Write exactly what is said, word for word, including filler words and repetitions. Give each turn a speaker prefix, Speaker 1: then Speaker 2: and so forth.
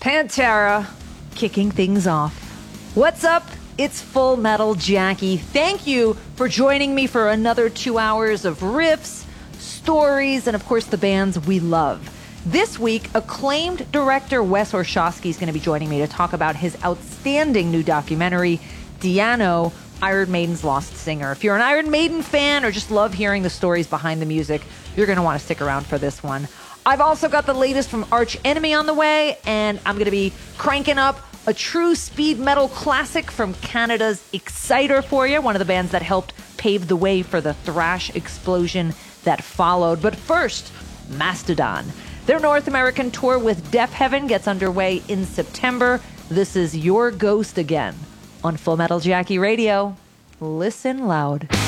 Speaker 1: Pantera, kicking things off. What's up? It's Full Metal Jackie. Thank you for joining me for another two hours of riffs, stories, and of course the bands we love. This week, acclaimed director Wes Orshowski is going to be joining me to talk about his outstanding new documentary, Di'Anno, Iron Maiden's Lost Singer. If you're an Iron Maiden fan or just love hearing the stories behind the music, you're going to want to stick around for this one. I've also got the latest from Arch Enemy on the way, and I'm going to be cranking up a true speed metal classic from Canada's Exciter for you, one of the bands that helped pave the way for the thrash explosion that followed. But first, Mastodon. Their North American tour with Deafheaven gets underway in September. This is Your Ghost Again on Full Metal Jackie Radio. Listen loud.